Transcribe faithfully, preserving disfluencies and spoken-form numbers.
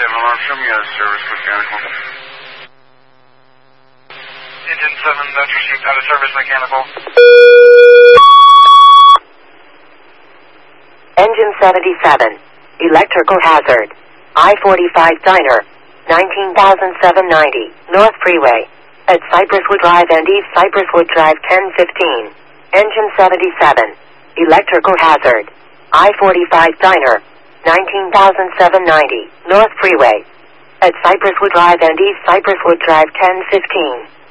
seven alarm, show me a service mechanical. Engine seven, that's received out of service mechanical. Engine seventy-seven, electrical hazard. I forty-five Diner, nineteen thousand seven hundred ninety, North Freeway. At Cypresswood Drive and East Cypresswood Drive ten fifteen. Engine seventy-seven, electrical hazard. I forty-five Diner, nineteen thousand seven hundred ninety, North Freeway. At Cypresswood Drive and East Cypresswood Drive ten fifteen.